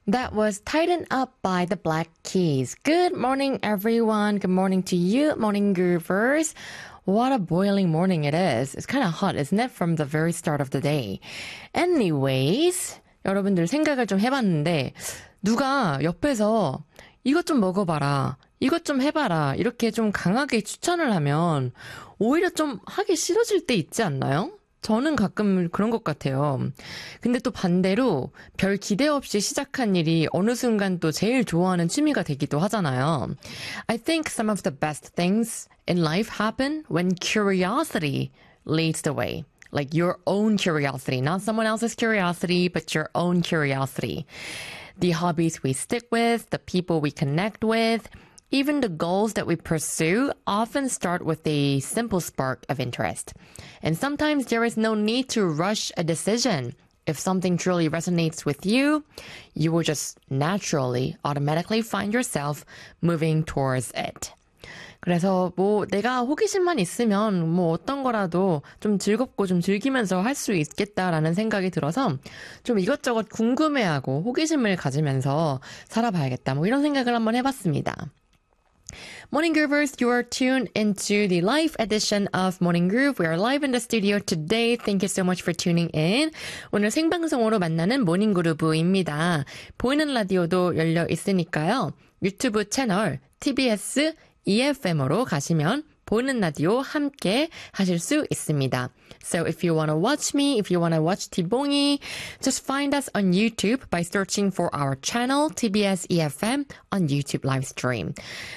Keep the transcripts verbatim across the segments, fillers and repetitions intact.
That was Tighten Up by the Black Keys. Good morning, everyone. Good morning to you, morning groovers. What a boiling morning it is. It's kind of hot, isn't it? From the very start of the day. Anyways, 여러분들 생각을 좀 해봤는데 누가 옆에서 이것 좀 먹어봐라, 이것 좀 해봐라 이렇게 좀 강하게 추천을 하면 오히려 좀 하기 싫어질 때 있지 않나요? 저는 가끔 그런 것 같아요. 근데 또 반대로 별 기대 없이 시작한 일이 어느 순간 또 제일 좋아하는 취미가 되기도 하잖아요. I think some of the best things in life happen when curiosity leads the way. Like your own curiosity, not someone else's curiosity, but your own curiosity. The hobbies we stick with, the people we connect with, even the goals that we pursue often start with a simple spark of interest. And sometimes there is no need to rush a decision. If something truly resonates with you, you will just naturally, automatically find yourself moving towards it. 그래서 뭐 내가 호기심만 있으면 뭐 어떤 거라도 좀 즐겁고 좀 즐기면서 할 수 있겠다라는 생각이 들어서 좀 이것저것 궁금해하고 호기심을 가지면서 살아봐야겠다. 뭐 이런 생각을 한번 해봤습니다. Morning Groovers, you are tuned into the live edition of Morning Groove. We are live in the studio today. Thank you so much for tuning in. 오늘 생방송으로 만나는 모닝 그루브입니다. 보이는 라디오도 열려 있으니까요. 유튜브 채널 티비에스 이에프엠으로 가시면 보이는 라디오 함께 하실 수 있습니다. So if you want to watch me, if you want to watch 티봉이, just find us on YouTube by searching for our channel 티비에스 이에프엠 on YouTube live stream.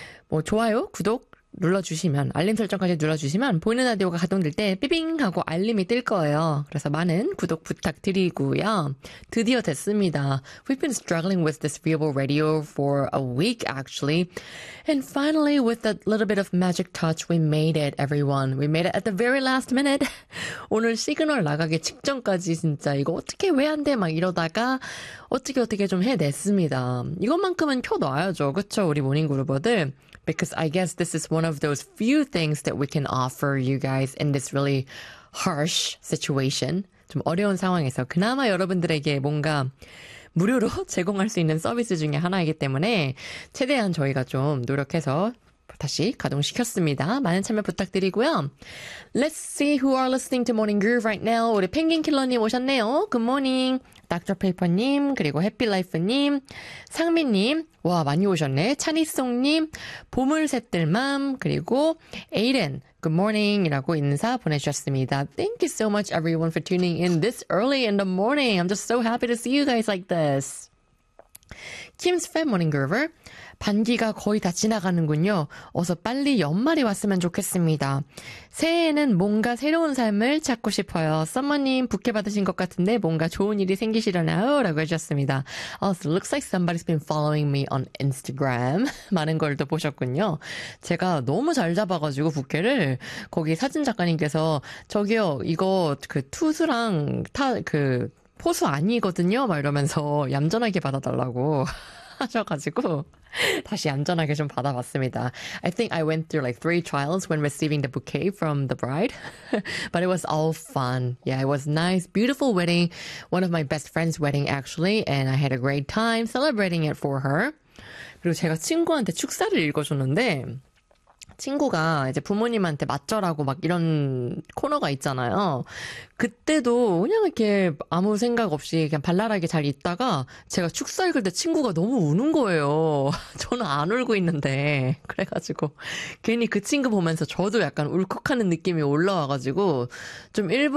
뭐 좋아요, 구독 눌러주시면, 알림 설정까지 눌러주시면 보이는 라디오가 가동될 때 삐빙 하고 알림이 뜰 거예요. 그래서 많은 구독 부탁드리고요. 드디어 됐습니다. We've been struggling with this viewable radio for a week actually. And finally with a little bit of magic touch we made it, everyone. We made it at the very last minute. 오늘 시그널 나가기 직전까지 진짜 이거 어떻게 왜 안 돼? 막 이러다가 어떻게 어떻게 좀 해냈습니다. 이것만큼은 켜놔야죠. 그쵸? 우리 모닝그루버들. Because I guess this is one of those few things that we can offer you guys in this really harsh situation. 좀 어려운 상황에서 그나마 여러분들에게 뭔가 무료로 제공할 수 있는 서비스 중에 하나이기 때문에 최대한 저희가 좀 노력해서 다시 가동시켰습니다. 많은 참여 부탁드리고요. Let's see who are listening to Morning Groove right now. 우리 펭귄킬러님 오셨네요. Good morning. 닥터 페이퍼님, 그리고 해피라이프님, 상민님, 와 많이 오셨네. 차니송님, 보물새들맘, 그리고 에이든, Good morning 이라고 인사 보내주셨습니다. Thank you so much everyone for tuning in this early in the morning. I'm just so happy to see you guys like this. Kim's Fat Morning Groover. 반기가 거의 다 지나가는군요. 어서 빨리 연말이 왔으면 좋겠습니다. 새해에는 뭔가 새로운 삶을 찾고 싶어요. 썸머님 부케 받으신 것 같은데 뭔가 좋은 일이 생기시려나요? 라고 해주셨습니다. Also, looks like somebody's been following me on Instagram. 많은 걸 또 보셨군요. 제가 너무 잘 잡아가지고 부케를 거기 사진 작가님께서 저기요 이거 그 투수랑 타 그 포수 아니거든요? 막 이러면서 얌전하게 받아달라고 하셔가지고 다시 얌전하게 좀 받아봤습니다. I think I went through like three trials when receiving the bouquet from the bride. But it was all fun. Yeah, it was nice. Beautiful wedding. One of my best friend's wedding actually. And I had a great time celebrating it for her. 그리고 제가 친구한테 축사를 읽어줬는데 친구가 이제 부모님한테 맞절하고 막 이런 코너가 있잖아요. 그때도 그냥 이렇게 아무 생각 없이 그냥 발랄하게 잘 있다가 제가 축사 읽을 때 친구가 너무 우는 거예요. 저는 안 울고 있는데. 그래가지고 괜히 그 친구 보면서 저도 약간 울컥하는 느낌이 올라와가지고 좀 일부